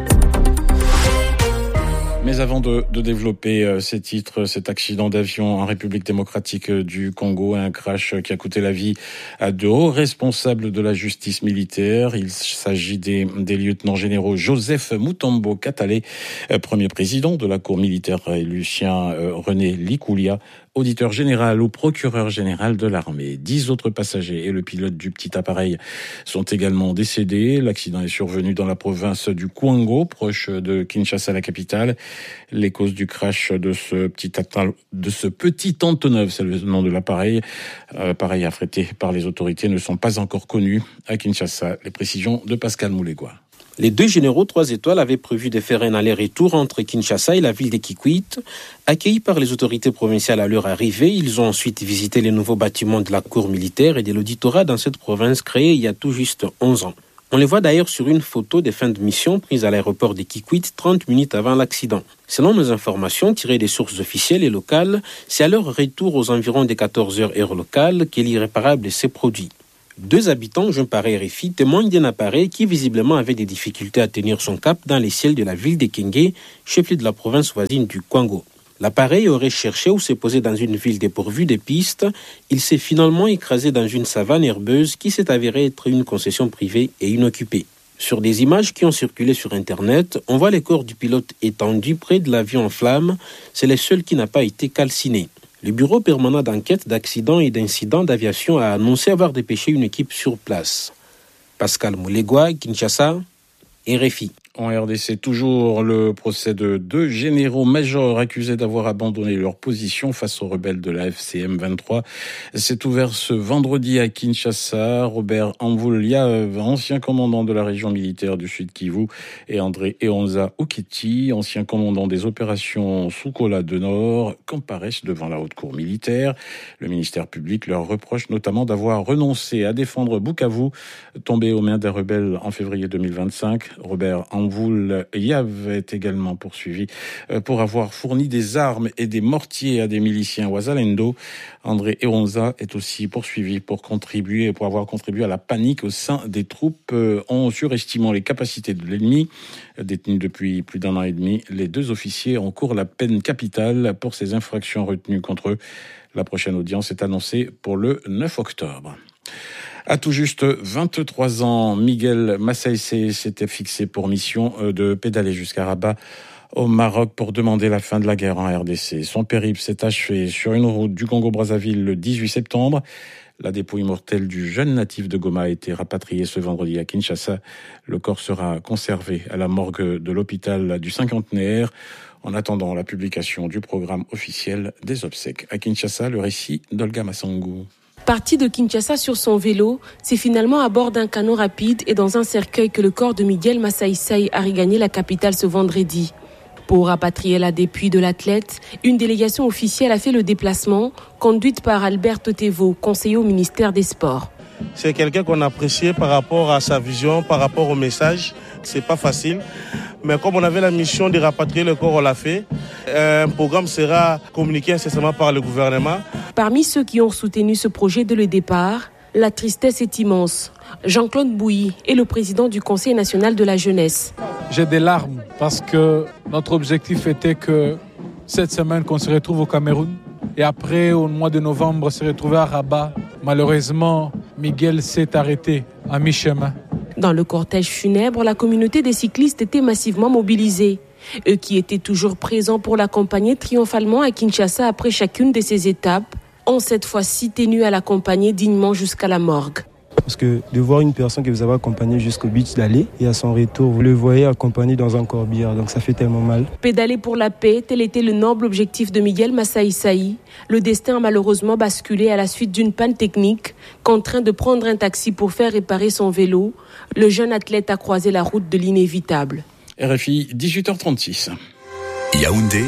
Mais avant de, de développer euh, ces titres, cet accident d'avion en République démocratique du Congo, un crash qui a coûté la vie à deux hauts responsables de la justice militaire. Il s'agit des, des lieutenants généraux Joseph Mutombo Katale, euh, premier président de la cour militaire, et Lucien euh, René Likoulia, auditeur général ou procureur général de l'armée. Dix autres passagers et le pilote du petit appareil sont également décédés. L'accident est survenu dans la province du Kwango, proche de Kinshasa, la capitale. Les causes du crash de ce petit, de ce petit Antonov, c'est le nom de l'appareil, appareil affrété par les autorités, ne sont pas encore connues à Kinshasa. Les précisions de Pascal Moulégois. Les deux généraux trois étoiles avaient prévu de faire un aller-retour entre Kinshasa et la ville de Kikwit. Accueillis par les autorités provinciales à leur arrivée, ils ont ensuite visité les nouveaux bâtiments de la cour militaire et de l'auditorat dans cette province créée il y a tout juste onze ans. On les voit d'ailleurs sur une photo des fins de mission prise à l'aéroport de Kikwit trente minutes avant l'accident. Selon nos informations tirées des sources officielles et locales, c'est à leur retour aux environs des quatorze heures heure locale que l'irréparable s'est produit. Deux habitants, joints par R F I, témoignent d'un appareil qui visiblement avait des difficultés à tenir son cap dans les ciels de la ville de Kenge, chef-lieu de la province voisine du Kwango. L'appareil aurait cherché ou s'est posé dans une ville dépourvue de pistes. Il s'est finalement écrasé dans une savane herbeuse qui s'est avérée être une concession privée et inoccupée. Sur des images qui ont circulé sur Internet, on voit les corps du pilote étendus près de l'avion en flammes. C'est le seul qui n'a pas été calciné. Le bureau permanent d'enquête d'accidents et d'incidents d'aviation a annoncé avoir dépêché une équipe sur place. Pascal Moulégois, Kinshasa, R F I. En R D C, toujours le procès de deux généraux-majors accusés d'avoir abandonné leur position face aux rebelles de la F C M vingt-trois. C'est ouvert ce vendredi à Kinshasa. Robert Amvouliav, ancien commandant de la région militaire du Sud Kivu, et André Eonza Okiti, ancien commandant des opérations Soukola de Nord, comparaissent devant la haute cour militaire. Le ministère public leur reproche notamment d'avoir renoncé à défendre Bukavu, tombé aux mains des rebelles en février deux mille vingt-cinq. Robert Amvouliav est également poursuivi pour avoir fourni des armes et des mortiers à des miliciens Wazalendo. André Eonza est aussi poursuivi pour contribuer, pour avoir contribué à la panique au sein des troupes en surestimant les capacités de l'ennemi. Détenus depuis plus d'un an et demi, les deux officiers encourent la peine capitale pour ces infractions retenues contre eux. La prochaine audience est annoncée pour le neuf octobre. À tout juste vingt-trois ans, Miguel Massaïsé s'était fixé pour mission de pédaler jusqu'à Rabat au Maroc pour demander la fin de la guerre en R D C. Son périple s'est achevé sur une route du Congo-Brazzaville le dix-huit septembre. La dépouille mortelle du jeune natif de Goma a été rapatriée ce vendredi à Kinshasa. Le corps sera conservé à la morgue de l'hôpital du Cinquantenaire en attendant la publication du programme officiel des obsèques. À Kinshasa, le récit d'Olga Massangou. Parti de Kinshasa sur son vélo, c'est finalement à bord d'un canot rapide et dans un cercueil que le corps de Miguel Massaïsé a regagné la capitale ce vendredi. Pour rapatrier la dépouille de l'athlète, une délégation officielle a fait le déplacement, conduite par Alberto Tevo, conseiller au ministère des Sports. C'est quelqu'un qu'on appréciait par rapport à sa vision, par rapport au message. C'est pas facile, mais comme on avait la mission de rapatrier le corps, on l'a fait. Un programme sera communiqué incessamment par le gouvernement. Parmi ceux qui ont soutenu ce projet dès le départ, la tristesse est immense. Jean-Claude Bouilly est le président du Conseil national de la jeunesse. J'ai des larmes parce que notre objectif était que cette semaine qu'on se retrouve au Cameroun et après au mois de novembre se retrouver à Rabat. Malheureusement, Miguel s'est arrêté à mi-chemin. Dans le cortège funèbre, la communauté des cyclistes était massivement mobilisée. Eux qui étaient toujours présents pour l'accompagner triomphalement à Kinshasa après chacune de ces étapes, ont cette fois-ci tenu à l'accompagner dignement jusqu'à la morgue. Parce que de voir une personne que vous avez accompagnée jusqu'au but d'aller et à son retour, vous le voyez accompagné dans un corbillard, donc ça fait tellement mal. Pédaler pour la paix, tel était le noble objectif de Miguel Massaïsé. Le destin a malheureusement basculé à la suite d'une panne technique. Contraint de prendre un taxi pour faire réparer son vélo, le jeune athlète a croisé la route de l'inévitable. R F I, dix-huit heures trente-six. Yaoundé,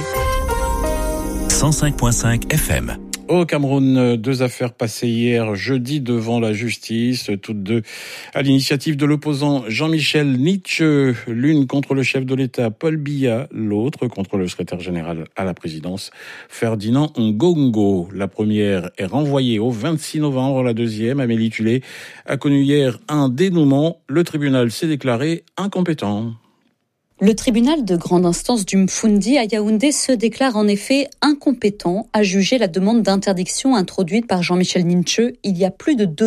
cent cinq virgule cinq F M. Au Cameroun, deux affaires passées hier jeudi devant la justice, toutes deux à l'initiative de l'opposant Jean-Michel Nietzsche, l'une contre le chef de l'État Paul Biya, l'autre contre le secrétaire général à la présidence Ferdinand Ngongo. La première est renvoyée au vingt-six novembre, la deuxième, Amélie Tulé, a connu hier un dénouement. Le tribunal s'est déclaré incompétent. Le tribunal de grande instance du Mfundi à Yaoundé se déclare en effet incompétent à juger la demande d'interdiction introduite par Jean-Michel Nietzsche il y a plus de deux ans.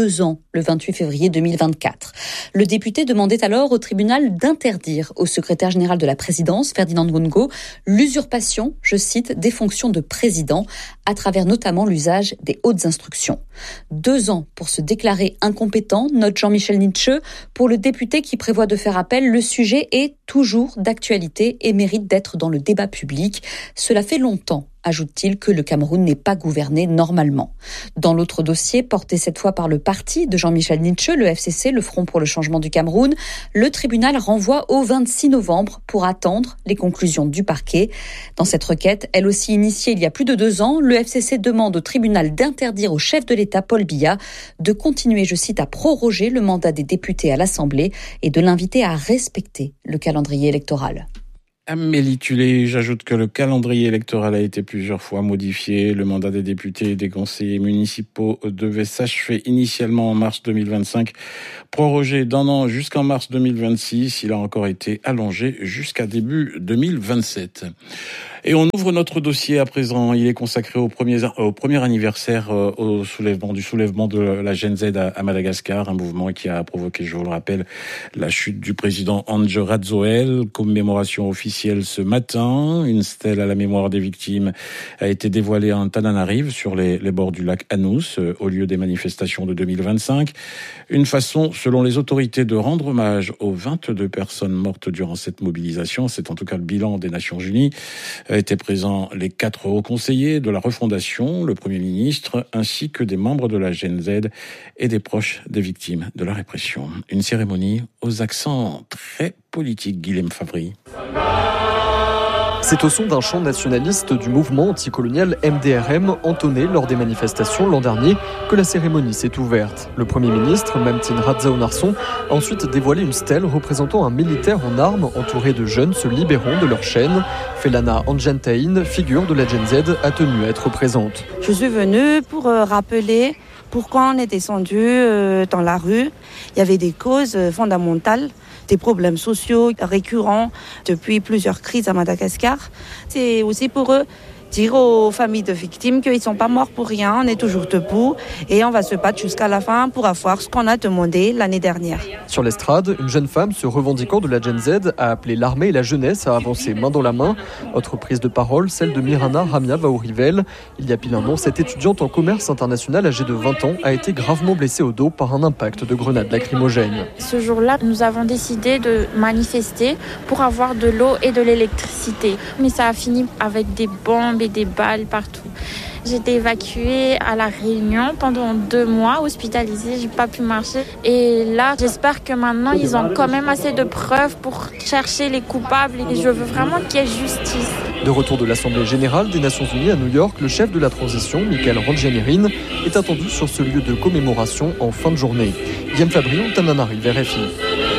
le vingt-huit février deux mille vingt-quatre. Le député demandait alors au tribunal d'interdire au secrétaire général de la présidence, Ferdinand Ngongo, l'usurpation, je cite, des fonctions de président, à travers notamment l'usage des hautes instructions. Deux ans pour se déclarer incompétent, note Jean-Michel Nitscheux. Pour le député qui prévoit de faire appel, le sujet est toujours d'actualité et mérite d'être dans le débat public. Cela fait longtemps, ajoute-t-il, que le Cameroun n'est pas gouverné normalement. Dans l'autre dossier, porté cette fois par le parti de Jean-Michel Nitscheux, le F C C, le Front pour le changement du Cameroun, le tribunal renvoie au vingt-six novembre pour attendre les conclusions du parquet. Dans cette requête, elle aussi initiée il y a plus de deux ans, le F C C demande au tribunal d'interdire au chef de l'État, Paul Biya, de continuer, je cite, à proroger le mandat des députés à l'Assemblée et de l'inviter à respecter le calendrier électoral. Amélie Tulé, j'ajoute que le calendrier électoral a été plusieurs fois modifié. Le mandat des députés et des conseillers municipaux devait s'achever initialement en mars deux mille vingt-cinq, prorogé d'un an jusqu'en mars deux mille vingt-six. Il a encore été allongé jusqu'à début deux mille vingt-sept. Et on ouvre notre dossier à présent. Il est consacré au premier, au premier anniversaire euh, au soulèvement, du soulèvement de la Gen Z à, à Madagascar, un mouvement qui a provoqué, je vous le rappelle, la chute du président Andry Rajoelina. Commémoration officielle ce matin. Une stèle à la mémoire des victimes a été dévoilée à Antananarive, sur les, les bords du lac Anous, euh, au lieu des manifestations de deux mille vingt-cinq. Une façon, selon les autorités, de rendre hommage aux vingt-deux personnes mortes durant cette mobilisation. C'est en tout cas le bilan des Nations Unies. Étaient présents les quatre hauts conseillers de la refondation, le Premier ministre, ainsi que des membres de la Gen Z et des proches des victimes de la répression. Une cérémonie aux accents très politiques. Guilhem Favry. C'est au son d'un chant nationaliste du mouvement anticolonial M D R M entonné lors des manifestations l'an dernier que la cérémonie s'est ouverte. Le Premier ministre, Mamtin Radzao-Narsson, a ensuite dévoilé une stèle représentant un militaire en armes entouré de jeunes se libérant de leur chaîne. Felana Anjantaïn, figure de la Gen Z, a tenu à être présente. Je suis venue pour rappeler pourquoi on est descendu dans la rue. Il y avait des causes fondamentales, des problèmes sociaux récurrents depuis plusieurs crises à Madagascar. C'est aussi pour eux dire aux familles de victimes qu'ils ne sont pas morts pour rien, on est toujours debout et on va se battre jusqu'à la fin pour avoir ce qu'on a demandé l'année dernière. Sur l'estrade, une jeune femme se revendiquant de la Gen Z a appelé l'armée et la jeunesse à avancer main dans la main. Autre prise de parole, celle de Mirana Ramia Vaourivel. Il y a pile un an, cette étudiante en commerce international âgée de vingt ans a été gravement blessée au dos par un impact de grenade lacrymogène. Ce jour-là, nous avons décidé de manifester pour avoir de l'eau et de l'électricité. Mais ça a fini avec des bombes et des balles partout. J'ai été évacuée à La Réunion pendant deux mois, hospitalisée, j'ai pas pu marcher. Et là, j'espère que maintenant, ils ont quand même assez de preuves pour chercher les coupables. Et je veux vraiment qu'il y ait justice. De retour de l'Assemblée générale des Nations Unies à New York, le chef de la transition, Michael Randrianirine, est attendu sur ce lieu de commémoration en fin de journée. Guillaume Fabry, Antananarive, R F I.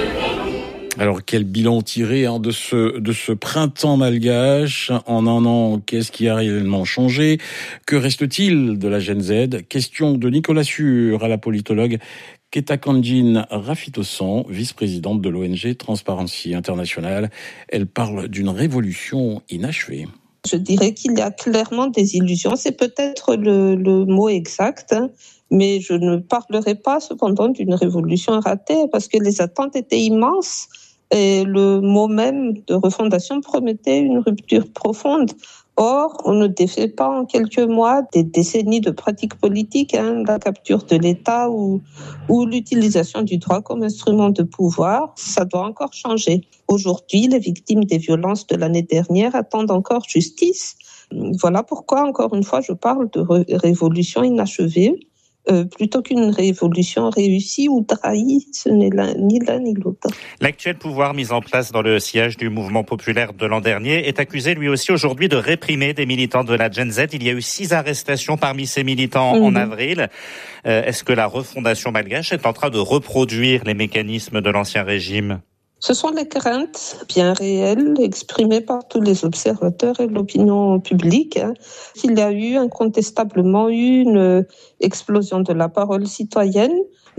Alors, quel bilan tiré hein, de ce de ce printemps malgache? En un an, qu'est-ce qui a réellement changé? Que reste-t-il de la Gen Z? Question de Nicolas Sûr à la politologue Ketakandjin Rafitosan, vice-présidente de l'O N G Transparency International. Elle parle d'une révolution inachevée. Je dirais qu'il y a clairement des illusions. C'est peut-être le, le mot exact, hein, mais je ne parlerai pas cependant d'une révolution ratée parce que les attentes étaient immenses. Et le mot même de refondation promettait une rupture profonde. Or, on ne défait pas en quelques mois des décennies de pratiques politiques, hein, la capture de l'État ou, ou l'utilisation du droit comme instrument de pouvoir. Ça doit encore changer. Aujourd'hui, les victimes des violences de l'année dernière attendent encore justice. Voilà pourquoi, encore une fois, je parle de ré- révolution inachevée. Euh, plutôt qu'une révolution réussie ou trahie, ce n'est l'un, ni l'un ni l'autre. L'actuel pouvoir mis en place dans le sillage du mouvement populaire de l'an dernier est accusé lui aussi aujourd'hui de réprimer des militants de la Gen Z. Il y a eu six arrestations parmi ces militants mmh. en avril. Euh, est-ce que la refondation malgache est en train de reproduire les mécanismes de l'ancien régime ? Ce sont les craintes bien réelles exprimées par tous les observateurs et l'opinion publique. Hein. Il y a eu incontestablement eu une explosion de la parole citoyenne,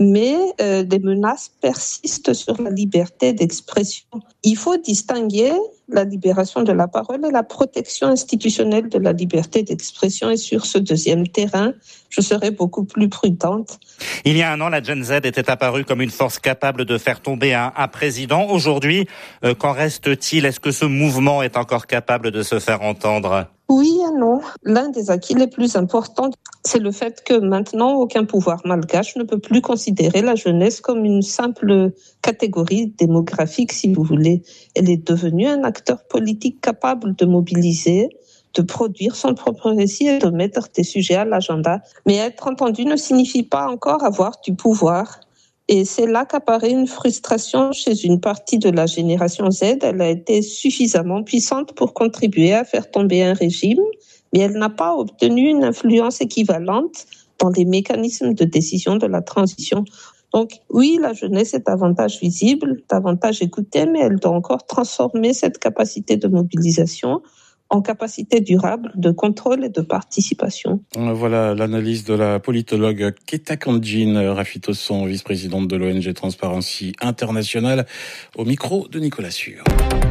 mais euh, des menaces persistent sur la liberté d'expression. Il faut distinguer la libération de la parole et la protection institutionnelle de la liberté d'expression. Et sur ce deuxième terrain, je serai beaucoup plus prudente. Il y a un an, la Gen Z était apparue comme une force capable de faire tomber un, un président. Aujourd'hui, euh, qu'en reste-t-il? Est-ce que ce mouvement est encore capable de se faire entendre? Oui et non. L'un des acquis les plus importants, c'est le fait que maintenant, aucun pouvoir malgache ne peut plus considérer la jeunesse comme une simple catégorie démographique, si vous voulez. Elle est devenue un acteur politique capable de mobiliser, de produire son propre récit et de mettre des sujets à l'agenda. Mais être entendu ne signifie pas encore avoir du pouvoir. Et c'est là qu'apparaît une frustration chez une partie de la génération Z. Elle a été suffisamment puissante pour contribuer à faire tomber un régime, mais elle n'a pas obtenu une influence équivalente dans les mécanismes de décision de la transition. Donc oui, la jeunesse est davantage visible, davantage écoutée, mais elle doit encore transformer cette capacité de mobilisation en capacité durable de contrôle et de participation. Voilà l'analyse de la politologue Ketakandjin Rafitosson, vice-présidente de l'O N G Transparency International, au micro de Nicolas Sûr.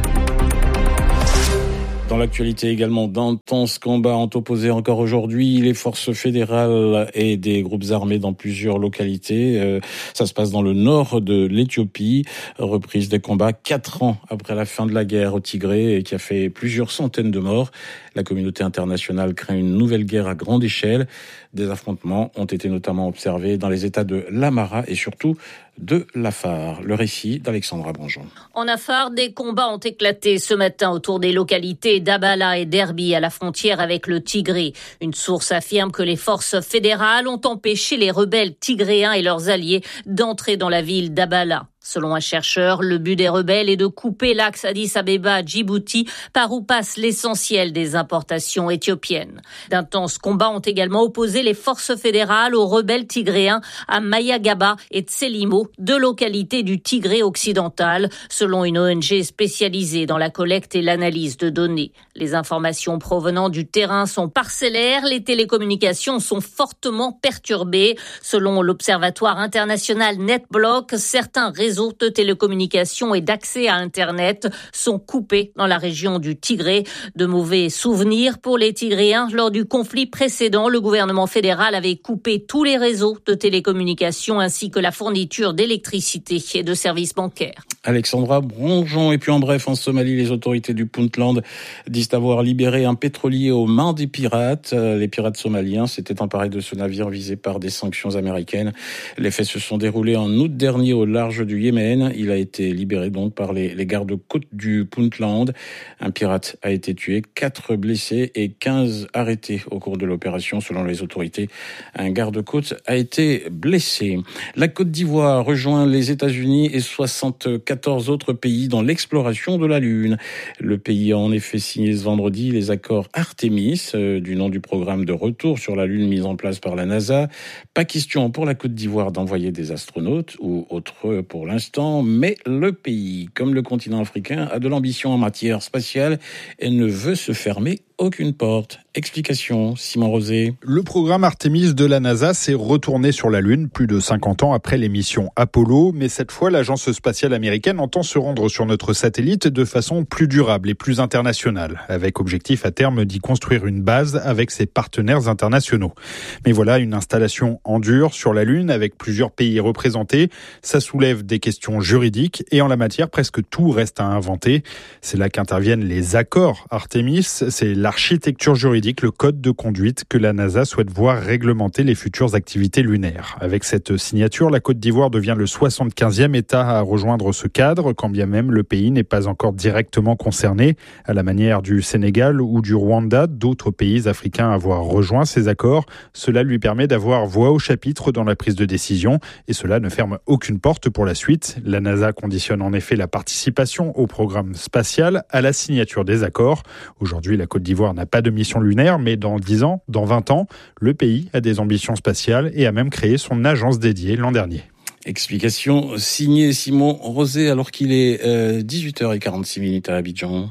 Dans l'actualité également, d'intenses combats ont opposé encore aujourd'hui les forces fédérales et des groupes armés dans plusieurs localités. Euh, ça se passe dans le nord de l'Éthiopie. Reprise des combats quatre ans après la fin de la guerre au Tigré et qui a fait plusieurs centaines de morts. La communauté internationale craint une nouvelle guerre à grande échelle. Des affrontements ont été notamment observés dans les États de l'Amhara et surtout de l'Afar. Le récit d'Alexandra Branjon. En Afar, des combats ont éclaté ce matin autour des localités d'Abala et d'Erbi à la frontière avec le Tigré. Une source affirme que les forces fédérales ont empêché les rebelles tigréens et leurs alliés d'entrer dans la ville d'Abala. Selon un chercheur, le but des rebelles est de couper l'axe Addis Abeba-Djibouti par où passe l'essentiel des importations éthiopiennes. D'intenses combats ont également opposé les forces fédérales aux rebelles tigréens à Mayagaba et Tselimo, deux localités du Tigré occidental, selon une O N G spécialisée dans la collecte et l'analyse de données. Les informations provenant du terrain sont parcellaires, les télécommunications sont fortement perturbées. Selon l'Observatoire international NetBlock, certains réseaux de télécommunications et d'accès à Internet sont coupés dans la région du Tigré. De mauvais souvenirs pour les Tigréens. Lors du conflit précédent, le gouvernement fédéral avait coupé tous les réseaux de télécommunications ainsi que la fourniture d'électricité et de services bancaires. Alexandra Bronjon. Et puis en bref, en Somalie, les autorités du Puntland disent avoir libéré un pétrolier aux mains des pirates. Les pirates somaliens s'étaient emparés de ce navire visé par des sanctions américaines. Les faits se sont déroulés en août dernier au large du Yémen. Il a été libéré donc par les, les gardes-côtes du Puntland. Un pirate a été tué, quatre blessés et quinze arrêtés au cours de l'opération. Selon les autorités, un garde-côte a été blessé. La Côte d'Ivoire rejoint les États-Unis et soixante-quatorze autres pays dans l'exploration de la Lune. Le pays a en effet signé ce vendredi les accords Artemis, euh, du nom du programme de retour sur la Lune mis en place par la NASA. Pas question pour la Côte d'Ivoire d'envoyer des astronautes ou autres pour l'instant, mais le pays, comme le continent africain, a de l'ambition en matière spatiale et ne veut se fermer aucune porte. Explication, Simon Rosé. Le programme Artemis de la NASA s'est retourné sur la Lune plus de cinquante ans après les missions Apollo, mais cette fois, l'agence spatiale américaine entend se rendre sur notre satellite de façon plus durable et plus internationale, avec objectif à terme d'y construire une base avec ses partenaires internationaux. Mais voilà, une installation en dur sur la Lune avec plusieurs pays représentés, ça soulève des questions juridiques et en la matière, presque tout reste à inventer. C'est là qu'interviennent les accords Artemis, c'est l'architecture juridique, le code de conduite que la NASA souhaite voir réglementer les futures activités lunaires. Avec cette signature, la Côte d'Ivoire devient le soixante-quinzième État à rejoindre ce cadre, quand bien même le pays n'est pas encore directement concerné. À la manière du Sénégal ou du Rwanda, d'autres pays africains à avoir rejoint ces accords. Cela lui permet d'avoir voix au chapitre dans la prise de décision et cela ne ferme aucune porte pour la suite. La NASA conditionne en effet la participation au programme spatial à la signature des accords. Aujourd'hui, la Côte d'Ivoire n'a pas de mission lunaire, mais dans dix ans, dans vingt ans, le pays a des ambitions spatiales et a même créé son agence dédiée l'an dernier. Explication signée Simon Rosé alors qu'il est euh, dix-huit heures quarante-six à Abidjan.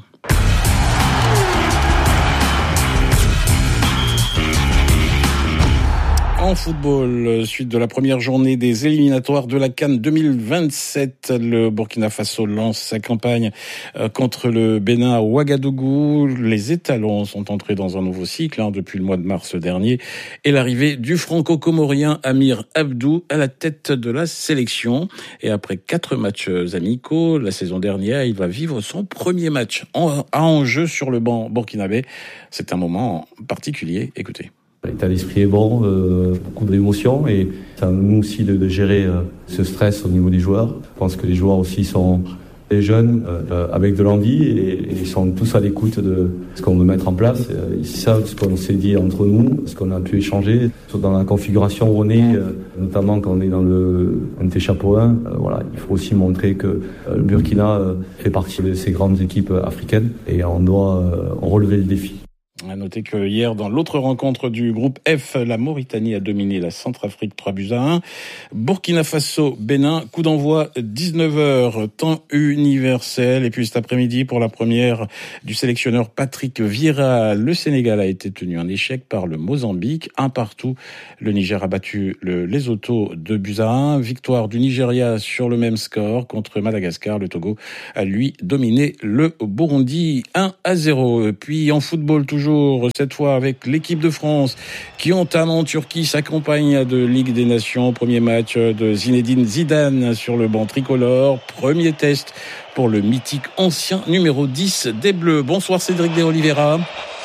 En En football, suite de la première journée des éliminatoires de la CAN deux mille vingt-sept, le Burkina Faso lance sa campagne contre le Bénin à Ouagadougou. Les étalons sont entrés dans un nouveau cycle hein, depuis le mois de mars dernier et l'arrivée du franco-comorien Amir Abdou à la tête de la sélection. Et après quatre matchs amicaux la saison dernière, il va vivre son premier match en, à enjeu sur le banc burkinabé. C'est un moment particulier. Écoutez. L'état d'esprit est bon, euh, beaucoup d'émotions et c'est à nous aussi de, de gérer euh, ce stress au niveau des joueurs. Je pense que les joueurs aussi sont des jeunes euh, avec de l'envie et, et ils sont tous à l'écoute de ce qu'on veut mettre en place. Euh, ils savent ce qu'on s'est dit entre nous, ce qu'on a pu échanger. Dans la configuration où on est, euh, notamment quand on est dans le N T Chapeau un, euh, voilà, il faut aussi montrer que euh, le Burkina euh, fait partie de ces grandes équipes africaines et on doit euh, relever le défi. À noter que hier, dans l'autre rencontre du groupe F, la Mauritanie a dominé la Centrafrique trois buts à un. Burkina Faso, Bénin, coup d'envoi dix-neuf heures, temps universel. Et puis cet après-midi, pour la première du sélectionneur Patrick Vieira, le Sénégal a été tenu en échec par le Mozambique. Un partout, le Niger a battu le Lesotho deux buts à un. Victoire du Nigeria sur le même score contre Madagascar. Le Togo a lui dominé le Burundi un à zéro. Puis en football, toujours cette fois avec l'équipe de France qui entame en Turquie sa campagne de Ligue des Nations. Premier match de Zinedine Zidane sur le banc tricolore. Premier test pour le mythique ancien numéro dix des Bleus. Bonsoir Cédric de Oliveira.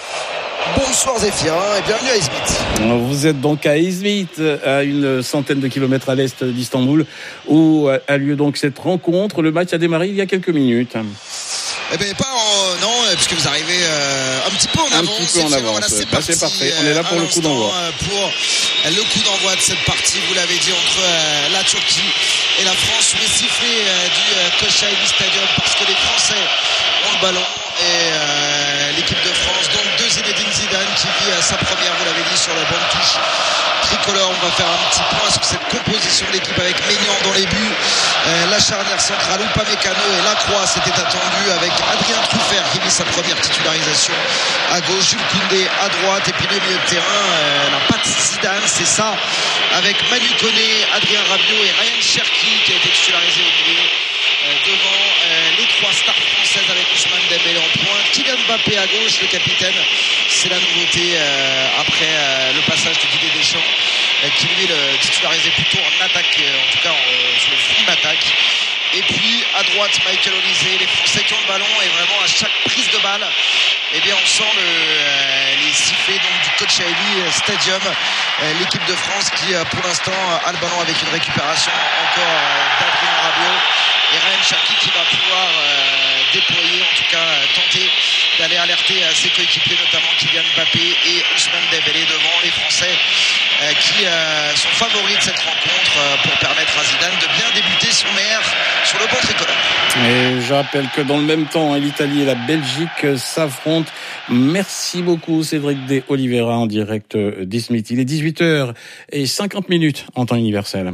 Bonsoir Zéphirin et bienvenue à Izmit. Vous êtes donc à Izmit, à une centaine de kilomètres à l'est d'Istanbul, où a lieu donc cette rencontre. Le match a démarré il y a quelques minutes. Eh bien, pas en, non, puisque vous arrivez euh, un petit peu en avance. Un petit peu en avance. Voilà, c'est, bah, c'est parfait. On est là pour le coup d'envoi. Pour le coup d'envoi de cette partie, vous l'avez dit, entre euh, la Turquie et la France, sous les sifflets euh, du euh, Kocaeli Stadium, parce que les Français ont le ballon et euh, l'équipe de France, donc de Zinedine Zidane, qui vit euh, sa première, vous l'avez dit, sur le banc de touche tricolore. On va faire un petit point sur cette composition de l'équipe avec Maignan dans les buts, euh, la charnière centrale, Upamecano et Lacroix, c'était attendu, avec Adrien Truffert qui vit sa première titularisation à gauche, Jules Koundé à droite, et puis le milieu de terrain, euh, la patte Zidane, c'est ça, avec Manu Koné, Adrien Rabiot et Ryan Cherki qui a été titularisé au milieu. Euh, devant euh, les trois stars françaises avec Ousmane Dembélé en pointe, Kylian Mbappé à gauche, le capitaine, c'est la nouveauté euh, après euh, le passage de Didier Deschamps, euh, qui lui le titularisait plutôt en attaque, euh, en tout cas euh, sur le front d'attaque. Et puis à droite Michael Olise, les Français qui ont le ballon, et vraiment à chaque prise de balle, eh bien on sent le, euh, les sifflets donc du Kocaeli Stadium, euh, l'équipe de France qui euh, pour l'instant a le ballon avec une récupération encore euh, d'Adrien Rabiot. Et Ryan Cherki qui va pouvoir euh, déployer, en tout cas euh, tenter d'aller alerter euh, ses coéquipiers, notamment Kylian Mbappé et Ousmane Dembélé devant les Français euh, qui euh, sont favoris de cette rencontre euh, pour permettre à Zidane de bien débuter son maire sur le banc tricolore. Et je rappelle que dans le même temps, l'Italie et la Belgique s'affrontent. Merci beaucoup Cédric de Oliveira en direct d'Izmit. Il est dix-huit heures cinquante en temps universel.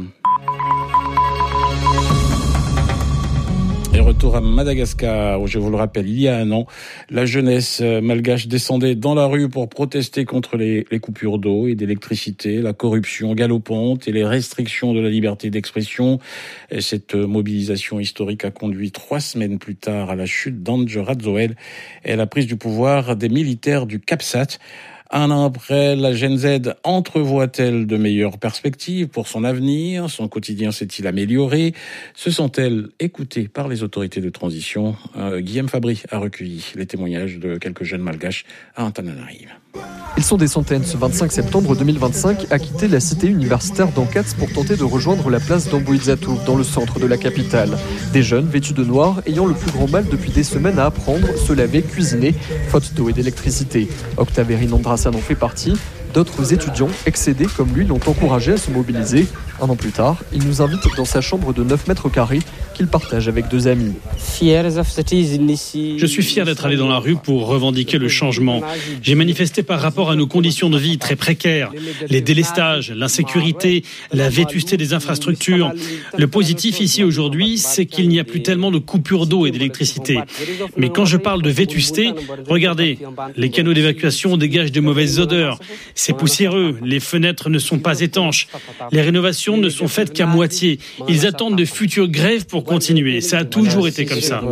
Et retour à Madagascar, où je vous le rappelle, il y a un an, la jeunesse malgache descendait dans la rue pour protester contre les, les coupures d'eau et d'électricité, la corruption galopante et les restrictions de la liberté d'expression. Et cette mobilisation historique a conduit trois semaines plus tard à la chute d'Andjé Radzoel et à la prise du pouvoir des militaires du CAPSAT. Un an après, la Gen Z entrevoit-elle de meilleures perspectives pour son avenir? Son quotidien s'est-il amélioré? Se sent-elle écoutée par les autorités de transition? euh, Guillaume Fabry a recueilli les témoignages de quelques jeunes malgaches à Antananarive. Ils sont des centaines ce vingt-cinq septembre deux mille vingt-cinq à quitter la cité universitaire d'Ankats pour tenter de rejoindre la place d'Amboïdzatou dans le centre de la capitale. Des jeunes vêtus de noir ayant le plus grand mal depuis des semaines à apprendre, se laver, cuisiner, faute d'eau et d'électricité. Octave Erinandrasan en fait partie. D'autres étudiants, excédés comme lui, l'ont encouragé à se mobiliser. Un an plus tard, il nous invite dans sa chambre de neuf mètres carrés qu'il partage avec deux amis. Je suis fier d'être allé dans la rue pour revendiquer le changement. J'ai manifesté par rapport à nos conditions de vie très précaires, les délestages, l'insécurité, la vétusté des infrastructures. Le positif ici aujourd'hui, c'est qu'il n'y a plus tellement de coupures d'eau et d'électricité. Mais quand je parle de vétusté, regardez, les canaux d'évacuation dégagent de mauvaises odeurs. C'est poussiéreux, les fenêtres ne sont pas étanches, les rénovations ne sont faites qu'à moitié. Ils attendent de futures grèves pour continuer. Ça a toujours été comme ça.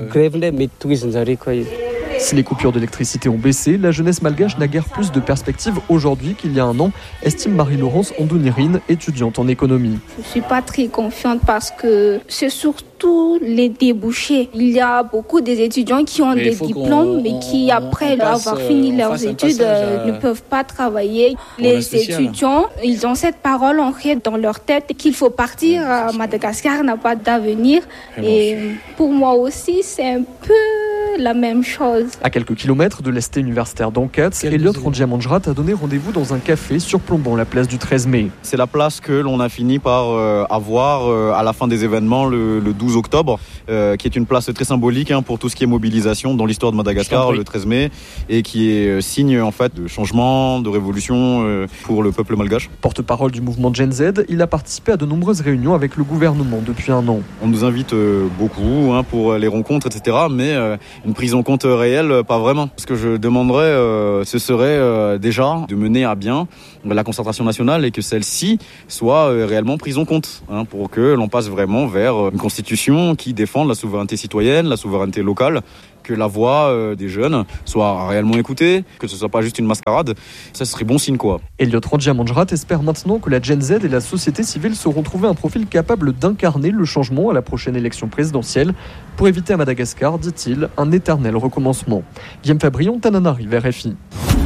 Si les coupures d'électricité ont baissé, la jeunesse malgache n'a guère plus de perspectives aujourd'hui qu'il y a un an, estime Marie-Laurence Andounirine, étudiante en économie. Je ne suis pas très confiante parce que c'est surtout les débouchés. Il y a beaucoup des étudiants qui ont mais des diplômes mais qui, après passe, avoir fini leurs études, à... ne peuvent pas travailler. Les étudiants, ils ont cette parole ancrée dans leur tête qu'il faut partir à Madagascar, n'a pas d'avenir. Et pour moi aussi, c'est un peu la même chose. À quelques kilomètres de l'Est universitaire d'Ankats, Elliot Randiamanjrat a donné rendez-vous dans un café surplombant la place du treize mai. C'est la place que l'on a fini par euh, avoir euh, à la fin des événements le, le douze octobre, euh, qui est une place très symbolique hein, pour tout ce qui est mobilisation dans l'histoire de Madagascar, le treize mai, et qui est euh, signe en fait de changement, de révolution euh, pour le peuple malgache. Porte-parole du mouvement Gen Z, il a participé à de nombreuses réunions avec le gouvernement depuis un an. On nous invite euh, beaucoup hein, pour les rencontres, et cetera, mais euh, une prise en compte réelle, pas vraiment. Ce que je demanderais, euh, ce serait euh, déjà de mener à bien la concertation nationale et que celle-ci soit euh, réellement prise en compte hein, pour que l'on passe vraiment vers une constitution qui défende la souveraineté citoyenne, la souveraineté locale, que la voix euh, des jeunes soit réellement écoutée, que ce soit pas juste une mascarade. Ça serait bon signe quoi. Elliot Randiamanjrat espère maintenant que la Gen Z et la société civile sauront trouver un profil capable d'incarner le changement à la prochaine élection présidentielle pour éviter à Madagascar, dit-il, un éternel recommencement. Guillaume Fabrion, Tananarive, R F I.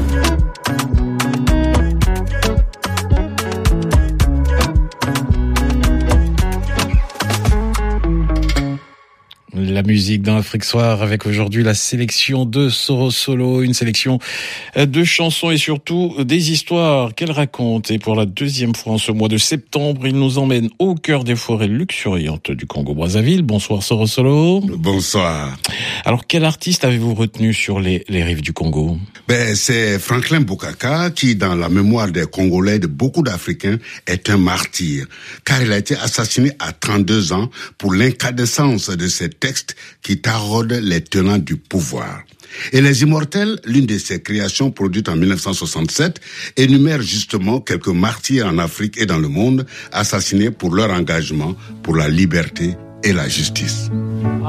La musique dans Afrique Soir avec aujourd'hui la sélection de Soro Solo, une sélection de chansons et surtout des histoires qu'elle raconte. Et pour la deuxième fois en ce mois de septembre, il nous emmène au cœur des forêts luxuriantes du Congo-Brazzaville. Bonsoir Soro Solo. Bonsoir. Alors quel artiste avez-vous retenu sur les, les rives du Congo? Ben, c'est Franklin Bokaka qui, dans la mémoire des Congolais, de beaucoup d'Africains, est un martyr. Car il a été assassiné à trente-deux ans pour l'incandescence de ses textes qui taraudent les tenants du pouvoir. Et Les Immortels, l'une de ses créations produites en mille neuf cent soixante-sept, énumère justement quelques martyrs en Afrique et dans le monde assassinés pour leur engagement pour la liberté et la justice.